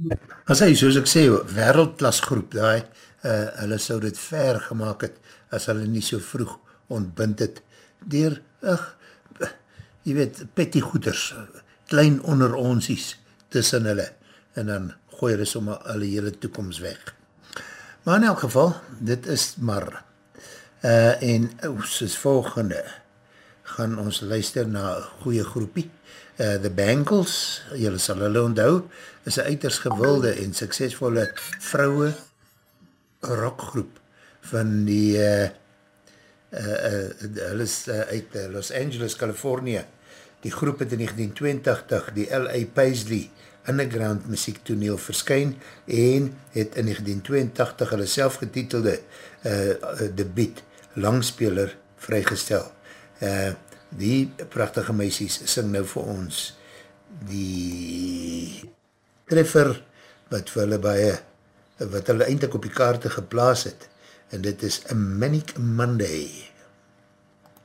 As hy, soos ek sê, wereldklasgroep, daai, hulle sou dit ver gemaakt het, as hulle nie so vroeg ontbind het, deur, jy weet, petty goeders, klein onder onsies, tussen hulle, en dan gooi hulle sommer hulle hele toekomst weg. Maar in elk geval, dit is maar, en soos volgende, gaan ons luister na een goeie groepie, The Bangles, julle sal hulle onthou, is een uiters gewilde en suksesvolle vrouwe rockgroep van die, hulle is uit Los Angeles, Californië. Die groep het in 1982 die L.A. Paisley underground muziektoneel verskyn en het in 1982 hulle selfgetitelde debuut langspeler vrygestel. Die prachtige meisies sing nou vir ons die treffer wat vir hulle baie, wat hulle eindelijk op die kaarte geplaas het, en dit is A Manic Monday.